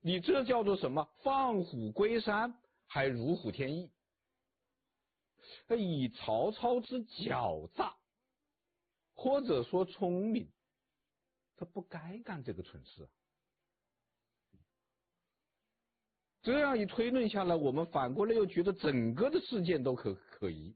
你这叫做什么？放虎归山，还如虎添翼。以曹操之狡诈，或者说聪明，他不该干这个蠢事。这样一推论下来，我们反过来又觉得整个的事件都可疑，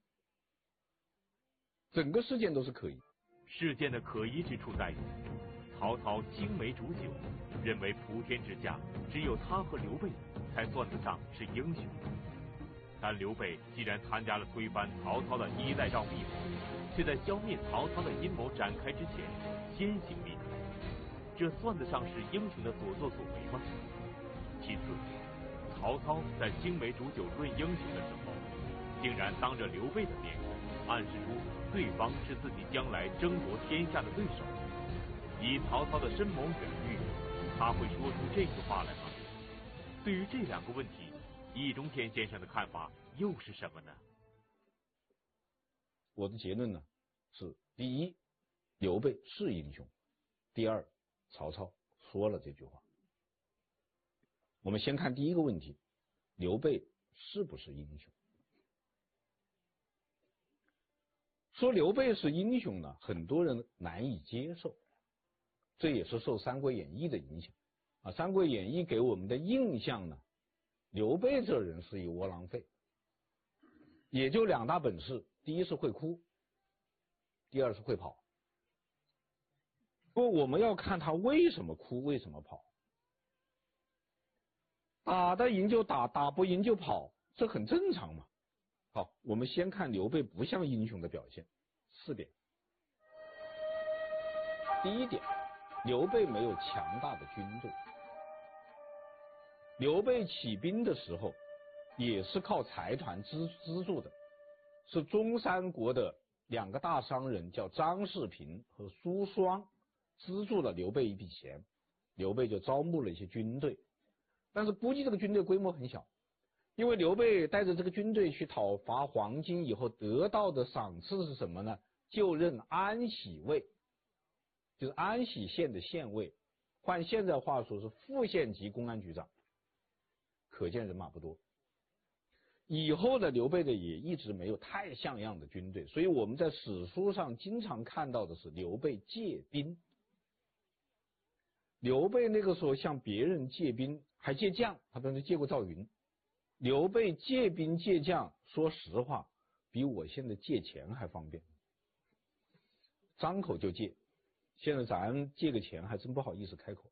整个事件都是可疑。 事件的可疑之处在于，曹操青梅煮酒，认为普天之下只有他和刘备才算得上是英雄。但刘备既然参加了推翻曹操的一代诏密谋，却在消灭曹操的阴谋展开之前先行离开，这算得上是英雄的所作所为吗？其次，曹操在青梅煮酒论英雄的时候，竟然当着刘备的面暗示出对方是自己将来争夺天下的对手。以曹操的深谋远虑，他会说出这句话来吗？对于这两个问题，易中天先生的看法又是什么呢？ 我的结论呢是：第一，刘备是英雄；第二，曹操说了这句话。我们先看第一个问题，刘备是不是英雄？说刘备是英雄呢，很多人难以接受，这也是受《三国演义》的影响啊。《三国演义》给我们的印象呢，刘备这人是一窝囊废，也就两大本事，第一是会哭，第二是会跑。不过我们要看他为什么哭，为什么跑。打得赢就打，打不赢就跑，这很正常嘛。好，我们先看刘备不像英雄的表现，4点。第一点，刘备没有强大的军队。刘备起兵的时候也是靠财团资助的，是中山国的两个大商人叫张世平和苏双资助了刘备一笔钱，刘备就招募了一些军队，但是估计这个军队规模很小，因为刘备带着这个军队去讨伐黄巾以后得到的赏赐是什么呢？就任安喜尉，就是安喜县的县尉，换现在话说是副县级公安局长，可见人马不多。以后的刘备的也一直没有太像样的军队，所以我们在史书上经常看到的是刘备借兵。刘备那个时候向别人借兵还借将，他比如说借过赵云。刘备借兵借将，说实话比我现在借钱还方便，张口就借。现在咱借个钱还真不好意思开口，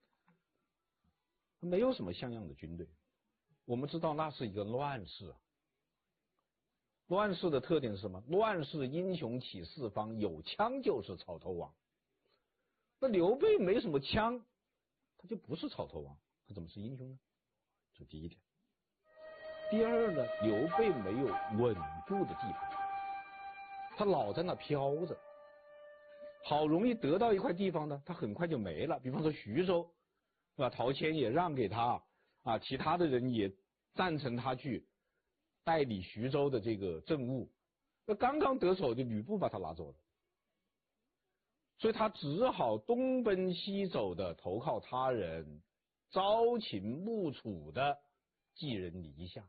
没有什么像样的军队。我们知道那是一个乱世啊，乱世的特点是什么？乱世英雄起四方，有枪就是草头王。那刘备没什么枪，他就不是草头王，他怎么是英雄呢？这第一点。第二呢，刘备没有稳固的地盘，他老在那飘着，好容易得到一块地方呢，他很快就没了。比方说徐州，是吧？陶谦也让给他啊，其他的人也赞成他去代理徐州的这个政务，那刚刚得手就吕布把他拿走了，所以他只好东奔西走的投靠他人，朝秦暮楚的寄人篱下。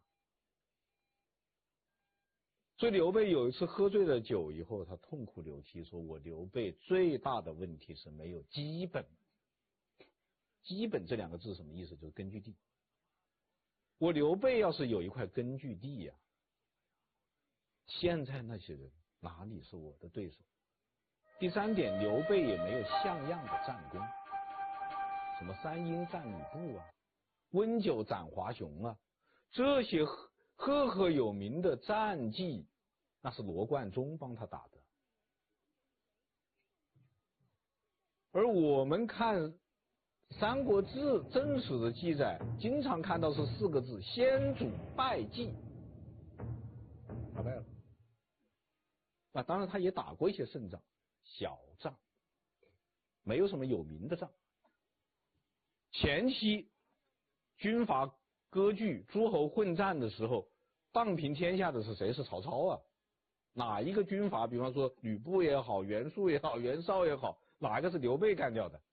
所以刘备有一次喝醉了酒以后，他痛哭流涕说，我刘备最大的问题是没有基本。基本这两个字什么意思？就是根据地。我刘备要是有一块根据地呀，现在那些人哪里是我的对手？第三点，刘备也没有像样的战功，什么三英战吕布啊，温酒斩华雄啊，这些赫赫有名的战绩，那是罗贯中帮他打的。而我们看《三国志》正史的记载，经常看到是4个字：先主败绩，打败了。啊，当然他也打过一些胜仗，小仗，没有什么有名的仗。前期军阀割据、诸侯混战的时候，荡平天下的是谁？是曹操啊。哪一个军阀，比方说吕布也好，袁术也好，袁绍也好，哪一个是刘备干掉的？